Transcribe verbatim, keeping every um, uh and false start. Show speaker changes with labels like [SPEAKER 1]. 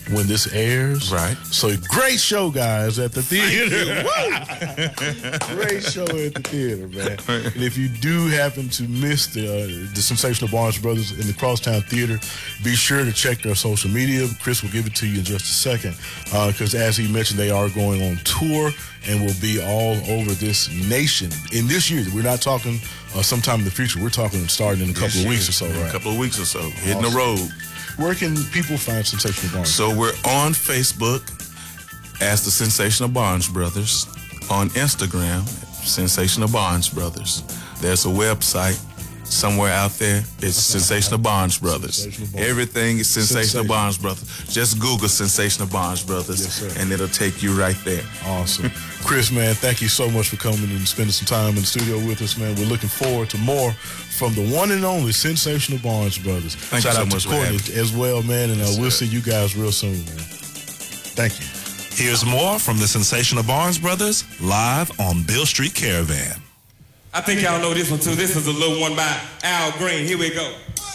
[SPEAKER 1] when this airs.
[SPEAKER 2] Right.
[SPEAKER 1] So great show, guys, at the theater. Great show at the theater, man. And if you do happen to miss the uh, the Sensational Barnes Brothers in the Crosstown Theater, be sure to check their social media. Chris will give it to you in just a second, because uh, as he mentioned, they are going on tour and will be all over this nation in this year. We're not talking uh, sometime in the future. We're talking starting in a couple
[SPEAKER 2] this
[SPEAKER 1] of
[SPEAKER 2] year,
[SPEAKER 1] weeks or so, right?
[SPEAKER 2] A couple of weeks or so,
[SPEAKER 1] Awesome.
[SPEAKER 2] Hitting the road.
[SPEAKER 1] Where can people find Sensational Barnes?
[SPEAKER 2] So we're on Facebook as the Sensational Barnes Brothers. On Instagram, Sensational Barnes Brothers. There's a website somewhere out there. It's Sensational Barnes Brothers.
[SPEAKER 1] Sensational Barnes.
[SPEAKER 2] Everything is Sensational,
[SPEAKER 1] Sensational
[SPEAKER 2] Barnes Brothers. Just Google Sensational Barnes Brothers,
[SPEAKER 1] Yes, sir.
[SPEAKER 2] and it'll take you right there.
[SPEAKER 1] Awesome. Chris, man, thank you so much for coming and spending some time in the studio with us, man. We're looking forward to more from the one and only Sensational Barnes Brothers.
[SPEAKER 2] Thank
[SPEAKER 1] Shout
[SPEAKER 2] you so
[SPEAKER 1] out
[SPEAKER 2] much
[SPEAKER 1] to
[SPEAKER 2] for
[SPEAKER 1] Courtney
[SPEAKER 2] having me.
[SPEAKER 1] as well, man, and
[SPEAKER 2] Yes,
[SPEAKER 1] uh, we'll
[SPEAKER 2] sir.
[SPEAKER 1] see you guys real soon, man. Thank you.
[SPEAKER 3] Here's more from the Sensational Barnes Brothers live on Bill Street Caravan.
[SPEAKER 4] I think y'all know this one too. This is a little one by Al Green. Here we go.